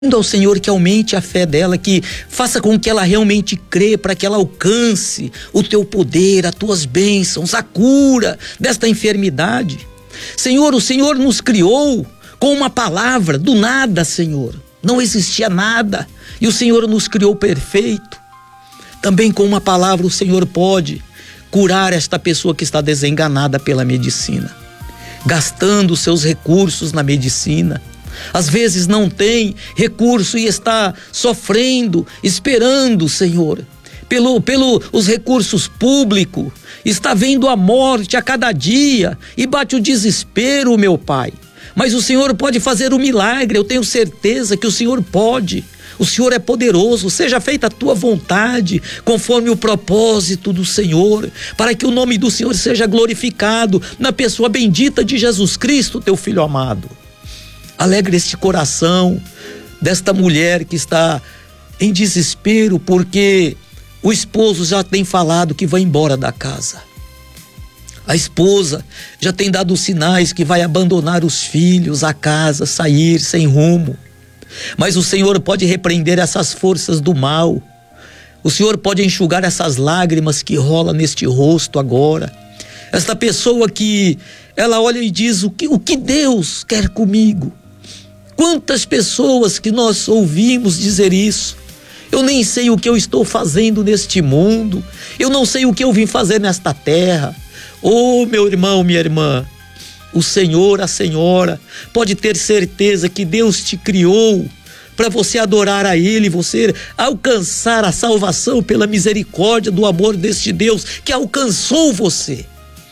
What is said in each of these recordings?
ao Senhor que aumente a fé dela, que faça com que ela realmente crê, para que ela alcance o teu poder, as tuas bênçãos, a cura desta enfermidade. Senhor, o Senhor nos criou com uma palavra, do nada, Senhor. Não existia nada e o Senhor nos criou perfeito. Também com uma palavra o Senhor pode curar esta pessoa que está desenganada pela medicina, gastando seus recursos na medicina. Às vezes não tem recurso e está sofrendo, esperando, Senhor, os recursos públicos. Está vendo a morte a cada dia e bate o desespero, meu Pai. Mas o Senhor pode fazer um milagre, eu tenho certeza que o Senhor pode. O Senhor é poderoso, seja feita a tua vontade, conforme o propósito do Senhor, para que o nome do Senhor seja glorificado na pessoa bendita de Jesus Cristo, teu Filho amado. Alegra este coração desta mulher que está em desespero porque o esposo já tem falado que vai embora da casa. A esposa já tem dado sinais que vai abandonar os filhos, a casa, sair sem rumo. Mas o Senhor pode repreender essas forças do mal. O Senhor pode enxugar essas lágrimas que rolam neste rosto agora. Esta pessoa que ela olha e diz: o que Deus quer comigo? Quantas pessoas que nós ouvimos dizer isso? Eu nem sei o que eu estou fazendo neste mundo. Eu não sei o que eu vim fazer nesta terra. Oh, meu irmão, minha irmã, o Senhor, a Senhora, pode ter certeza que Deus te criou para você adorar a Ele, você alcançar a salvação pela misericórdia do amor deste Deus que alcançou você.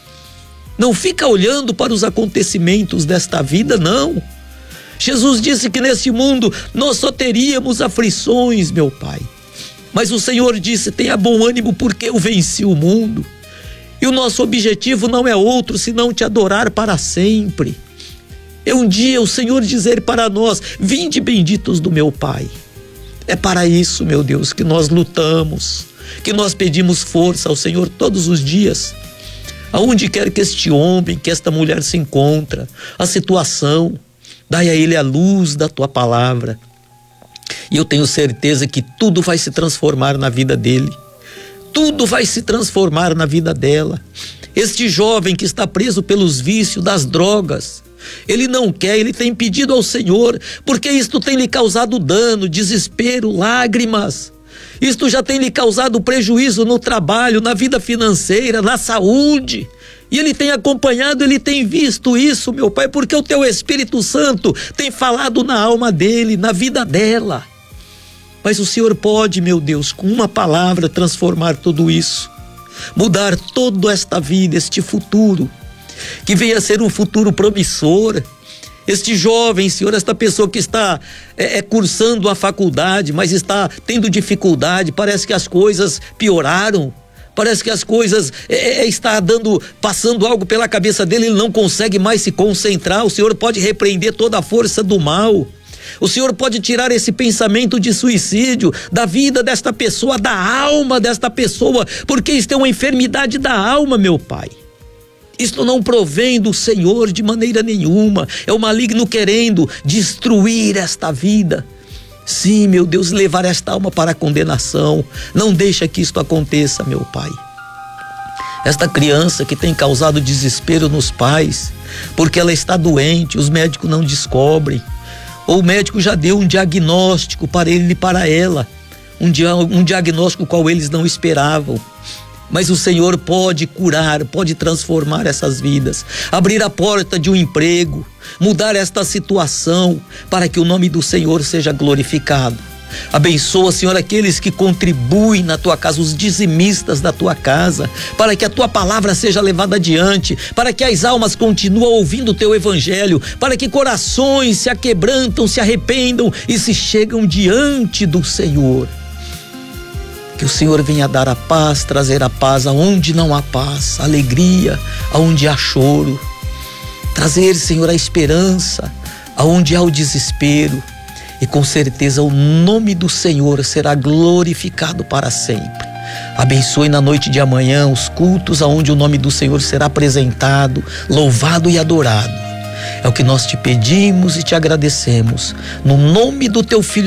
Não fica olhando para os acontecimentos desta vida, não. Jesus disse que nesse mundo nós só teríamos aflições, meu Pai. Mas o Senhor disse: tenha bom ânimo porque eu venci o mundo. E o nosso objetivo não é outro senão te adorar para sempre. É um dia o Senhor dizer para nós: vinde benditos do meu Pai. É para isso, meu Deus, que nós lutamos, que nós pedimos força ao Senhor todos os dias. Aonde quer que este homem, que esta mulher se encontra, a situação, dai a ele a luz da tua palavra. E eu tenho certeza que tudo vai se transformar na vida dele. Tudo vai se transformar na vida dela. Este jovem que está preso pelos vícios das drogas, ele não quer, ele tem pedido ao Senhor, porque isto tem lhe causado dano, desespero, lágrimas. Isto já tem lhe causado prejuízo no trabalho, na vida financeira, na saúde. E ele tem acompanhado, ele tem visto isso, meu Pai, porque o teu Espírito Santo tem falado na alma dele, na vida dela. Mas o Senhor pode, meu Deus, com uma palavra transformar tudo isso, mudar toda esta vida, este futuro, que venha a ser um futuro promissor. Este jovem, Senhor, esta pessoa que está cursando a faculdade, mas está tendo dificuldade, parece que as coisas pioraram. Parece que as coisas passando algo pela cabeça dele, ele não consegue mais se concentrar. O Senhor pode repreender toda a força do mal. O Senhor pode tirar esse pensamento de suicídio da vida desta pessoa, da alma desta pessoa, porque isto é uma enfermidade da alma, meu Pai. Isto não provém do Senhor de maneira nenhuma. É o maligno querendo destruir esta vida. Sim, meu Deus, levar esta alma para a condenação. Não deixa que isto aconteça, meu Pai. Esta criança que tem causado desespero nos pais, porque ela está doente, os médicos não descobrem, ou o médico já deu um diagnóstico para ele e para ela, um diagnóstico qual eles não esperavam. Mas o Senhor pode curar, pode transformar essas vidas, abrir a porta de um emprego, mudar esta situação para que o nome do Senhor seja glorificado. Abençoa, Senhor, aqueles que contribuem na tua casa, os dizimistas da tua casa, para que a tua palavra seja levada adiante, para que as almas continuem ouvindo o teu evangelho, para que corações se aquebrantam, se arrependam e se chegam diante do Senhor. Que o Senhor venha dar a paz, trazer a paz aonde não há paz, alegria aonde há choro, trazer, Senhor, a esperança aonde há o desespero, e com certeza o nome do Senhor será glorificado para sempre. Abençoe na noite de amanhã os cultos aonde o nome do Senhor será apresentado, louvado e adorado. É o que nós te pedimos e te agradecemos. No nome do teu Filho